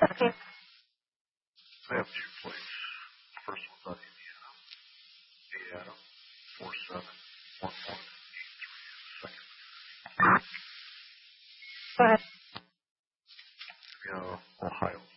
I have 2 plates. First one's on Indiana, 8 Adam, 4-7, 1-1, 8-3. Second, Go ahead. Ohio,